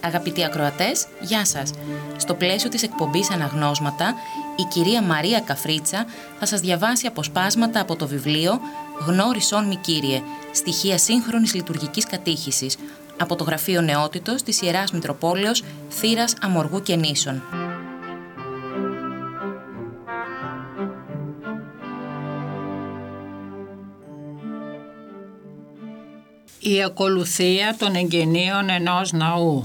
Αγαπητοί ακροατές, γεια σας. Στο πλαίσιο της εκπομπής Αναγνώσματα, η κυρία Μαρία Καφρίτσα θα σας διαβάσει αποσπάσματα από το βιβλίο «Γνώρισόν μη Κύριε, στοιχεία σύγχρονης λειτουργικής κατήχησης» από το Γραφείο Νεότητος της Ιεράς Μητροπόλεως Θήρας Αμοργού και Νήσων. Η ακολουθία των εγγενείων ενός ναού.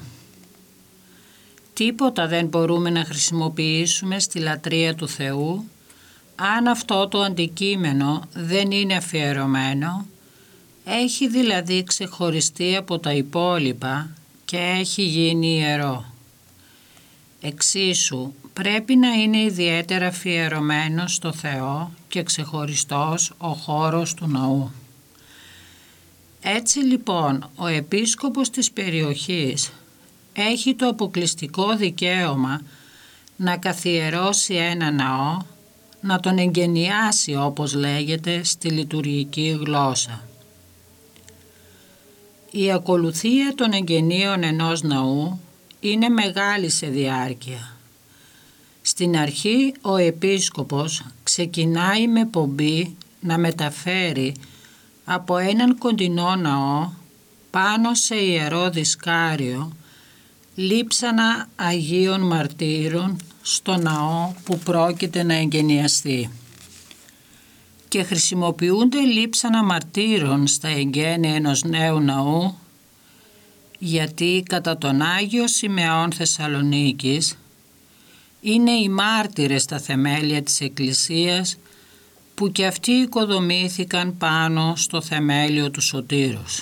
Τίποτα δεν μπορούμε να χρησιμοποιήσουμε στη λατρεία του Θεού αν αυτό το αντικείμενο δεν είναι αφιερωμένο, έχει δηλαδή ξεχωριστεί από τα υπόλοιπα και έχει γίνει ιερό. Εξίσου πρέπει να είναι ιδιαίτερα αφιερωμένος στο Θεό και ξεχωριστός ο χώρος του ναού. Έτσι λοιπόν ο επίσκοπος της περιοχής έχει το αποκλειστικό δικαίωμα να καθιερώσει ένα ναό, να τον εγγενιάσει όπως λέγεται στη λειτουργική γλώσσα. Η ακολουθία των εγγενείων ενός ναού είναι μεγάλη σε διάρκεια. Στην αρχή ο επίσκοπος ξεκινάει με πομπή να μεταφέρει από έναν κοντινό ναό πάνω σε ιερό δισκάριο λείψανα Αγίων Μαρτύρων στο ναό που πρόκειται να εγγενιαστεί. Και χρησιμοποιούνται λείψανα μαρτύρων στα εγγένεια ενός νέου ναού γιατί κατά τον Άγιο Σιμεών Θεσσαλονίκης είναι οι μάρτυρες στα θεμέλια της Εκκλησίας που και αυτοί οικοδομήθηκαν πάνω στο θεμέλιο του Σωτήρος.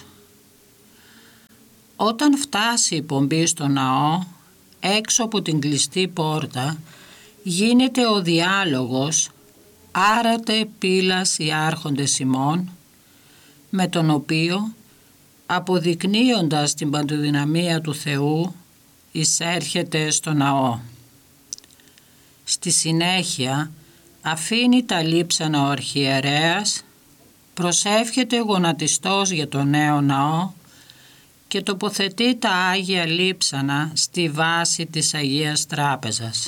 Όταν φτάσει η πομπή στο ναό, έξω από την κλειστή πόρτα γίνεται ο διάλογος «Άρατε πύλας οι άρχοντες ημών», με τον οποίο, αποδεικνύοντας την παντοδυναμία του Θεού, εισέρχεται στο ναό. Στη συνέχεια αφήνει τα λείψανα ο αρχιερέας, προσεύχεται γονατιστός για το νέο ναό και τοποθετεί τα Άγια λείψανα στη βάση της Αγίας Τράπεζας.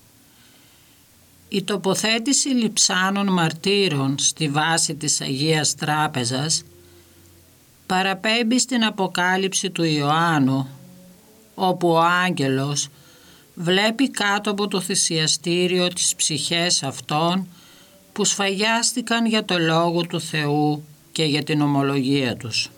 Η τοποθέτηση λειψάνων μαρτύρων στη βάση της Αγίας Τράπεζας παραπέμπει στην Αποκάλυψη του Ιωάννου, όπου ο άγγελος βλέπει κάτω από το θυσιαστήριο τις ψυχές αυτών που σφαγιάστηκαν για το Λόγο του Θεού και για την ομολογία τους.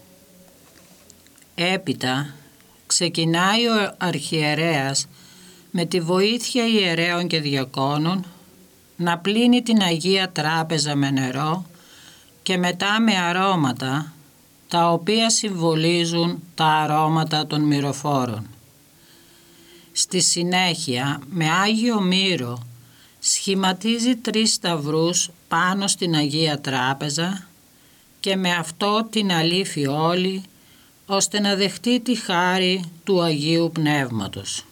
Έπειτα ξεκινάει ο αρχιερέας με τη βοήθεια ιερέων και διακόνων να πλύνει την Αγία Τράπεζα με νερό και μετά με αρώματα, τα οποία συμβολίζουν τα αρώματα των μυροφόρων. Στη συνέχεια με Άγιο Μύρο σχηματίζει 3 σταυρούς πάνω στην Αγία Τράπεζα και με αυτό την αλήφει όλη ώστε να δεχτεί τη χάρη του Αγίου Πνεύματος.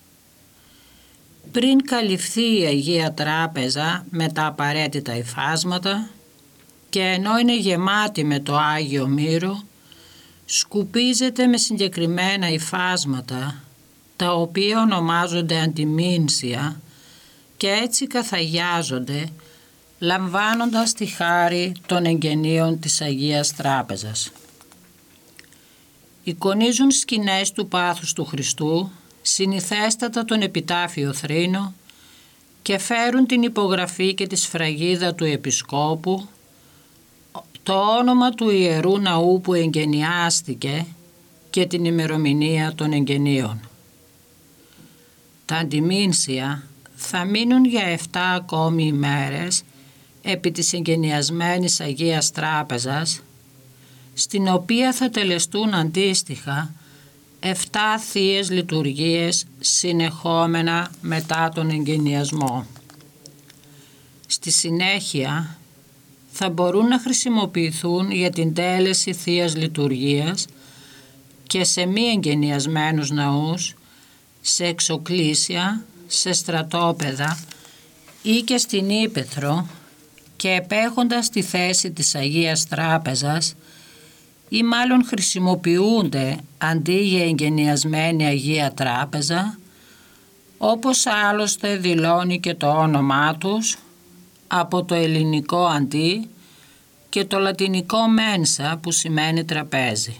Πριν καλυφθεί η Αγία Τράπεζα με τα απαραίτητα υφάσματα και ενώ είναι γεμάτη με το Άγιο Μύρο, σκουπίζεται με συγκεκριμένα υφάσματα τα οποία ονομάζονται αντιμήνσια και έτσι καθαγιάζονται λαμβάνοντας τη χάρη των εγγενείων της Αγίας Τράπεζας. Εικονίζουν σκηνές του πάθους του Χριστού, συνηθέστατα τον επιτάφιο θρήνο και φέρουν την υπογραφή και τη σφραγίδα του Επισκόπου, το όνομα του Ιερού Ναού που εγγενιάστηκε και την ημερομηνία των εγγενείων. Τα αντιμήνσια θα μείνουν για 7 ακόμη ημέρες επί της εγγενιασμένης Αγίας Τράπεζας, στην οποία θα τελεστούν αντίστοιχα 7 θείες λειτουργίες συνεχόμενα μετά τον εγγενιασμό. Στη συνέχεια θα μπορούν να χρησιμοποιηθούν για την τέλεση θείας λειτουργίας και σε μη εγγενιασμένους ναούς, σε εξοκλήσια, σε στρατόπεδα ή και στην Ύπαιθρο και επέχοντας τη θέση της Αγίας Τράπεζας ή μάλλον χρησιμοποιούνται αντί για εγγενιασμένη Αγία Τράπεζα, όπως άλλωστε δηλώνει και το όνομά τους, από το ελληνικό αντί και το λατινικό μένσα που σημαίνει τραπέζι.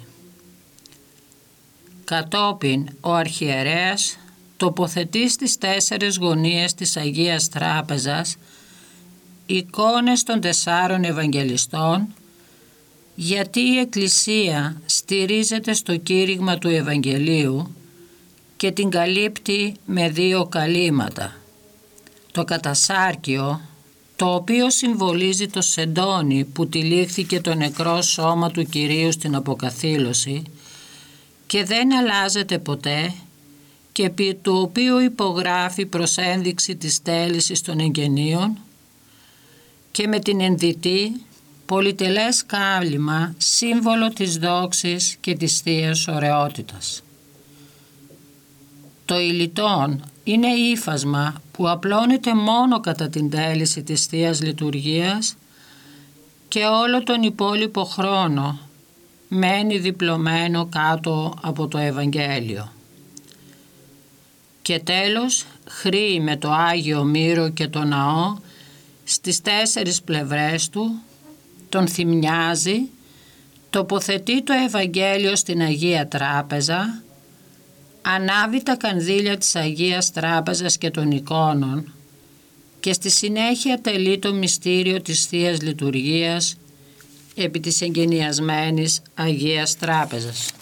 Κατόπιν ο αρχιερέας τοποθετεί στις 4 γωνίες της Αγίας Τράπεζας εικόνες των 4 Ευαγγελιστών, γιατί η Εκκλησία στηρίζεται στο κήρυγμα του Ευαγγελίου και την καλύπτει με 2 καλύματα. Το κατασάρκιο, το οποίο συμβολίζει το σεντόνι που τυλίχθηκε το νεκρό σώμα του Κυρίου στην αποκαθήλωση και δεν αλλάζεται ποτέ, και επί του οποίου υπογράφει προς ένδειξη της τέλησης των εγγενείων, και με την ενδυτή πολυτελές κάλυμα, σύμβολο της δόξης και της Θείας Ωραιότητας. Το υλιτόν είναι ύφασμα που απλώνεται μόνο κατά την τέληση της Θείας Λειτουργίας και όλο τον υπόλοιπο χρόνο μένει διπλωμένο κάτω από το Ευαγγέλιο. Και τέλος, χρύει με το Άγιο Μύρο και το ναό στις 4 πλευρές του, τον θυμιάζει, τοποθετεί το Ευαγγέλιο στην Αγία Τράπεζα, ανάβει τα κανδύλια της Αγίας Τράπεζας και των εικόνων και στη συνέχεια τελεί το μυστήριο της Θείας Λειτουργίας επί της εγγενιασμένης Αγίας Τράπεζας.